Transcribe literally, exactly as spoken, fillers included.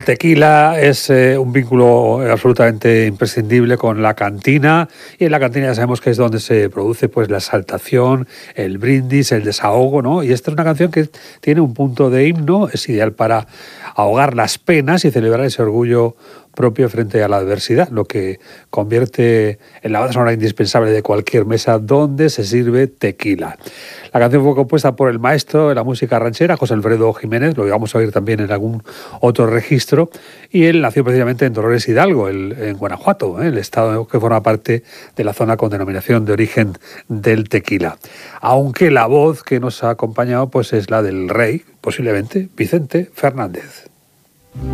Tequila es eh, un vínculo absolutamente imprescindible con la cantina, y en la cantina ya sabemos que es donde se produce pues la exaltación, el brindis, el desahogo, ¿no? Y esta es una canción que tiene un punto de himno, es ideal para ahogar las penas y celebrar ese orgullo propio frente a la adversidad, lo que convierte en la banda sonora indispensable de cualquier mesa donde se sirve tequila. La canción fue compuesta por el maestro de la música ranchera, José Alfredo Jiménez, lo vamos a oír también en algún otro registro, y él nació precisamente en Dolores Hidalgo, el, en Guanajuato, ¿eh? El estado que forma parte de la zona con denominación de origen del tequila. Aunque la voz que nos ha acompañado pues es la del rey, posiblemente Vicente Fernández.